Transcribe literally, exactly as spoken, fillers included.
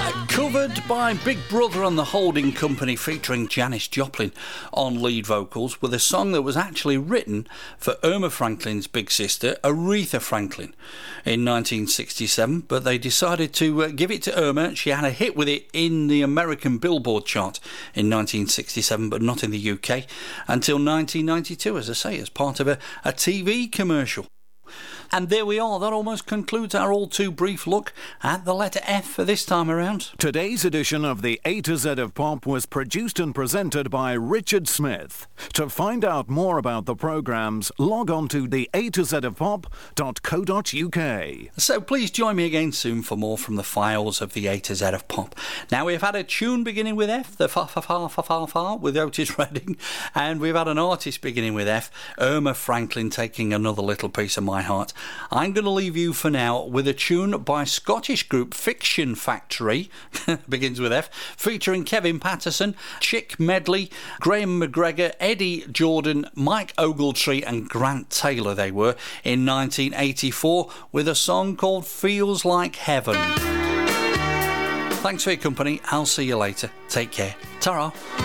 Covered by Big Brother and the Holding Company, featuring Janis Joplin on lead vocals, with a song that was actually written for Irma Franklin's big sister, Aretha Franklin, in nineteen sixty-seven, but they decided to uh, give it to Irma. She had a hit with it in the American Billboard chart in nineteen sixty-seven, but not in the U K until nineteen ninety-two, as I say, as part of a, a T V commercial. And there we are. That almost concludes our all too brief look at the letter F for this time around. Today's edition of the A to Z of Pop was produced and presented by Richard Smith. To find out more about the programmes, log on to the A to Z of Pop dot co dot U K. So please join me again soon for more from the files of the A to Z of Pop. Now, we've had a tune beginning with F, the fa fa fa fa fa fa with Otis Redding, and we've had an artist beginning with F, Irma Franklin, taking another little piece of my heart. I'm going to leave you for now with a tune by Scottish group Fiction Factory, begins with F, featuring Kevin Patterson, Chick Medley, Graham McGregor, Eddie Jordan, Mike Ogletree and Grant Taylor they were, in nineteen eighty-four, with a song called Feels Like Heaven. Thanks for your company. I'll see you later. Take care. Ta-ra.